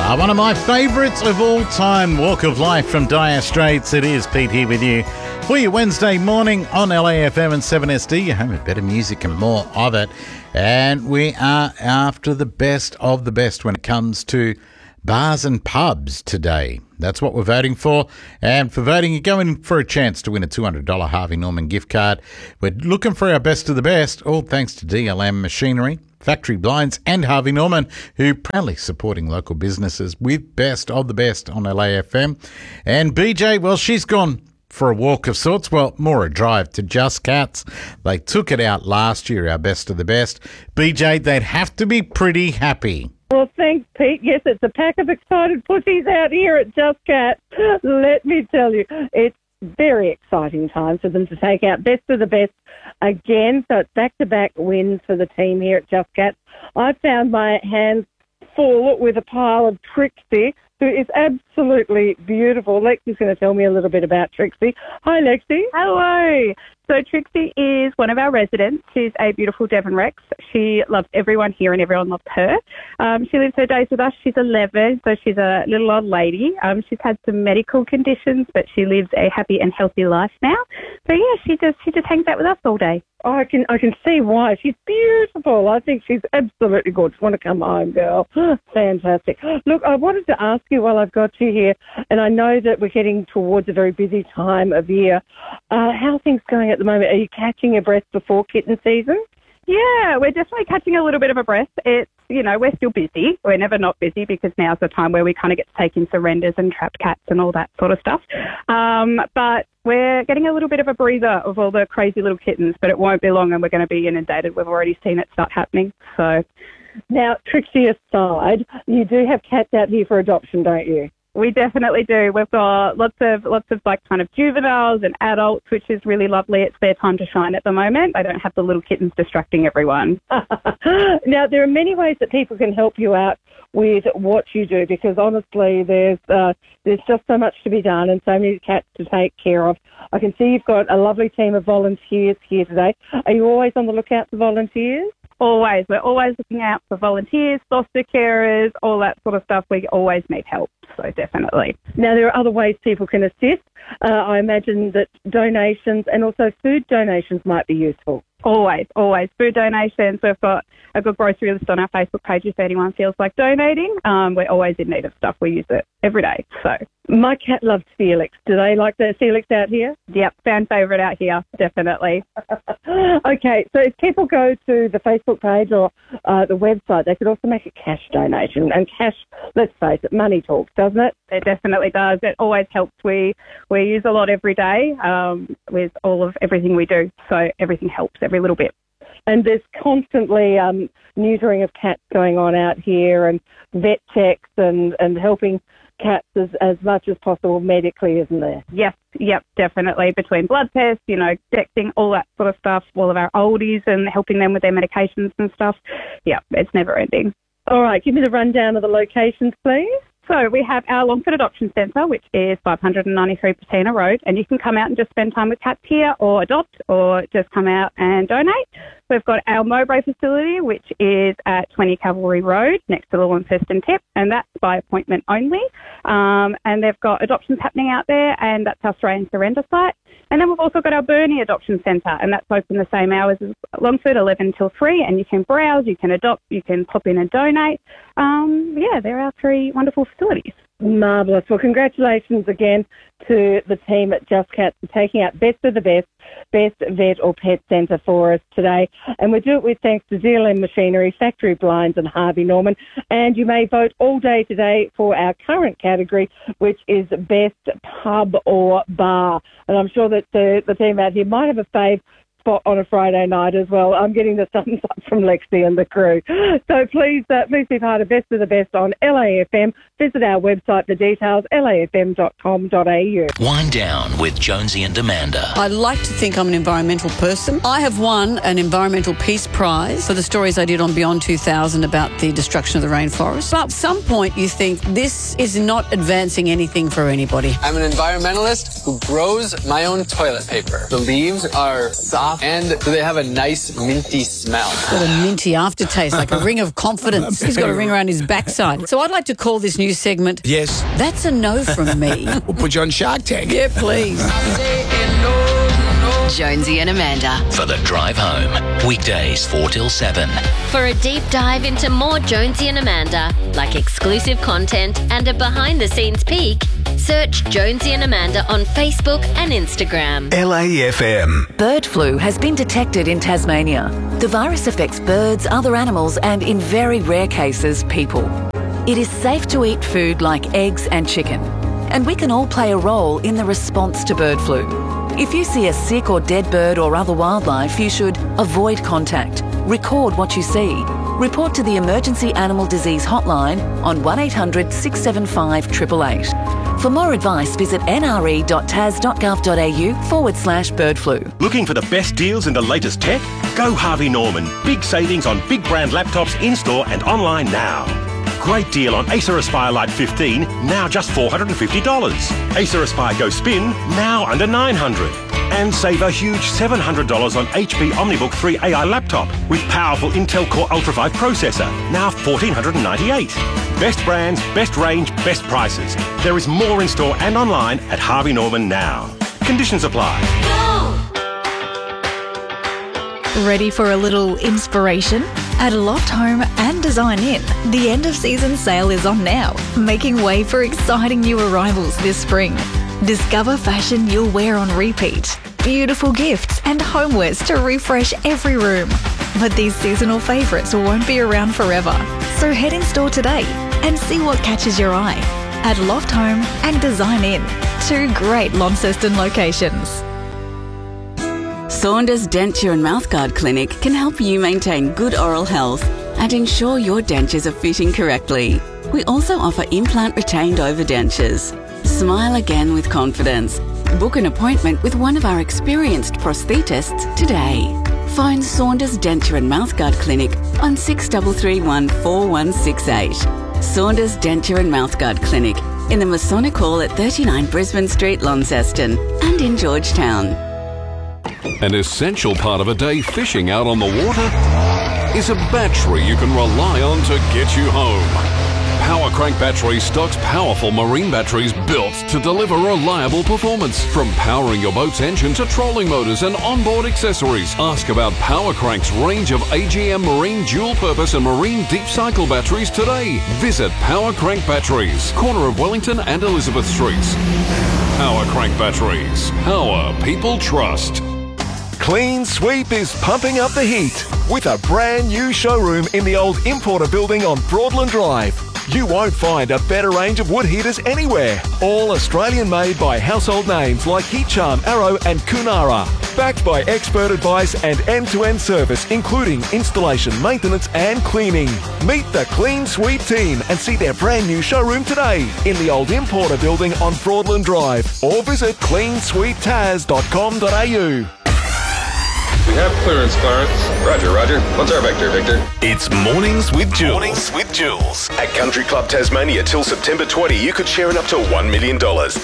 One of my favourites of all time, Walk of Life from Dire Straits. It is Pete here with you for your Wednesday morning on LAFM and 7SD. Your home of better music and more of it. And we are after the best of the best when it comes to bars and pubs today. That's what we're voting for. And for voting, you're going for a chance to win a $200 Harvey Norman gift card. We're looking for our best of the best, all thanks to DLM Machinery, Factory Blinds and Harvey Norman, who proudly supporting local businesses with best of the best on LAFM. And BJ, well, she's gone for a walk of sorts. Well, more a drive to Just Cats. They took it out last year, our best of the best. BJ, they'd have to be pretty happy. Well, thanks, Pete. Yes, it's a pack of excited pussies out here at Just Cats. Let me tell you, it's very exciting time for them to take out best of the best again. So it's back-to-back wins for the team here at Just Cats. I found my hands full with a pile of Trixie, who is absolutely beautiful. Lexi's going to tell me a little bit about Trixie. Hi, Lexi. Hello. So Trixie is one of our residents. She's a beautiful Devon Rex. She loves everyone here and everyone loves her. She lives her days with us. She's 11, so she's a little old lady. She's had some medical conditions, but she lives a happy and healthy life now. So yeah, she just hangs out with us all day. Oh, I can see why. She's beautiful. I think she's absolutely gorgeous. Want to come home, girl. Fantastic. Look, I wanted to ask you while I've got you here, and I know that we're getting towards a very busy time of year. How are things going at the moment? Are you catching your breath before kitten season? Yeah, we're definitely catching a little bit of a breath. It's, we're still busy. We're never not busy because now's the time where we kind of get to take in surrenders and trapped cats and all that sort of stuff. But we're getting a little bit of a breather of all the crazy little kittens, but it won't be long and we're going to be inundated. We've already seen it start happening. So now, Trixie aside, you do have cats out here for adoption, don't you? We definitely do. We've got lots of like kind of juveniles and adults, which is really lovely. It's their time to shine at the moment. They don't have the little kittens distracting everyone. Now, there are many ways that people can help you out with what you do, because honestly, there's just so much to be done and so many cats to take care of. I can see you've got a lovely team of volunteers here today. Are you always on the lookout for volunteers? Always. We're always looking out for volunteers, foster carers, all that sort of stuff. We always need help, so definitely. Now, there are other ways people can assist. I imagine that donations and also food donations might be useful. Always. Food donations. We've got a good grocery list on our Facebook page if anyone feels like donating. We're always in need of stuff. We use it every day. So my cat loves Felix. Do they like the Felix out here? Yep, fan favourite out here, definitely. Okay, so if people go to the Facebook page or the website, they could also make a cash donation. And cash, let's face it, money talks, doesn't it? It definitely does. It always helps. We use a lot every day with all of everything we do. So everything helps, every little bit. And there's constantly neutering of cats going on out here and vet checks and helping cats as much as possible medically, isn't there? Yes, yep, definitely. Between blood tests, testing, all that sort of stuff, all of our oldies and helping them with their medications and stuff. Yeah, it's never ending. All right, give me the rundown of the locations, please. So we have our Longford Adoption Centre, which is 593 Patina Road, and you can come out and just spend time with cats here or adopt or just come out and donate. We've got our Mowbray facility, which is at 20 Cavalry Road next to the Launceston Tip, and that's by appointment only. And they've got adoptions happening out there, and that's our Australian Surrender site. And then we've also got our Burnie Adoption Centre, and that's open the same hours as Longford, 11 till 3, and you can browse, you can adopt, you can pop in and donate. They're our three wonderful facilities. Marvellous. Well, congratulations again to the team at Just Cats for taking out best of the best vet or pet centre for us today. And we do it with thanks to DLM Machinery, Factory Blinds and Harvey Norman. And you may vote all day today for our current category, which is best pub or bar. And I'm sure that the team out here might have a fave spot on a Friday night as well. I'm getting the thumbs up from Lexi and the crew. So please be part of Best of the Best on LAFM. Visit our website for details, lafm.com.au. Wind Down with Jonesy and Amanda. I like to think I'm an environmental person. I have won an Environmental Peace Prize for the stories I did on Beyond 2000 about the destruction of the rainforest. But at some point you think this is not advancing anything for anybody. I'm an environmentalist who grows my own toilet paper. The leaves are soft soft, and do they have a nice minty smell? Got a minty aftertaste, like a ring of confidence. He's got a ring around his backside. So I'd like to call this new segment, Yes. That's a No from Me. We'll put you on Shark Tank. Yeah, please. Jonesy and Amanda. For the drive home. Weekdays 4 till 7. For a deep dive into more Jonesy and Amanda, like exclusive content and a behind-the-scenes peek, search Jonesy and Amanda on Facebook and Instagram. LAFM. Bird flu has been detected in Tasmania. The virus affects birds, other animals, and in very rare cases, people. It is safe to eat food like eggs and chicken, and we can all play a role in the response to bird flu. If you see a sick or dead bird or other wildlife, you should avoid contact, record what you see, report to the Emergency Animal Disease Hotline on 1800 675 888. For more advice, visit nre.tas.gov.au/bird flu. Looking for the best deals in the latest tech? Go Harvey Norman. Big savings on big brand laptops in-store and online now. Great deal on Acer Aspire Lite 15, now just $450. Acer Aspire Go Spin, now under $900. And save a huge $700 on HP OmniBook 3 AI laptop with powerful Intel Core Ultra 5 processor, now $1,498. Best brands, best range, best prices. There is more in store and online at Harvey Norman now. Conditions apply. Ready for a little inspiration? At Loft Home and Design Inn, the end of season sale is on now, making way for exciting new arrivals this spring. Discover fashion you'll wear on repeat, beautiful gifts and homewares to refresh every room. But these seasonal favourites won't be around forever, so head in store today and see what catches your eye. At Loft Home and Design Inn, 2 great Launceston locations. Saunders Denture and Mouthguard Clinic can help you maintain good oral health and ensure your dentures are fitting correctly. We also offer implant retained overdentures. Smile again with confidence. Book an appointment with one of our experienced prosthetists today. Phone Saunders Denture and Mouthguard Clinic on 6331 4168. Saunders Denture and Mouthguard Clinic in the Masonic Hall at 39 Brisbane Street, Launceston, and in Georgetown. An essential part of a day fishing out on the water is a battery you can rely on to get you home. Power Crank Batteries stocks powerful marine batteries built to deliver reliable performance. From powering your boat's engine to trolling motors and onboard accessories. Ask about Power Crank's range of AGM marine dual purpose and marine deep cycle batteries today. Visit Power Crank Batteries, corner of Wellington and Elizabeth Streets. Power Crank Batteries. Power people trust. Clean Sweep is pumping up the heat with a brand new showroom in the old Importer building on Broadland Drive. You won't find a better range of wood heaters anywhere. All Australian made by household names like Heat Charm, Arrow and Kunara. Backed by expert advice and end-to-end service including installation, maintenance and cleaning. Meet the Clean Sweep team and see their brand new showroom today in the old Importer building on Broadland Drive or visit cleansweeptaz.com.au. We have clearance, Clarence. Roger, Roger. What's our vector, Victor? It's Mornings with Jules. Mornings with Jules. At Country Club Tasmania till September 20, you could share in up to $1 million.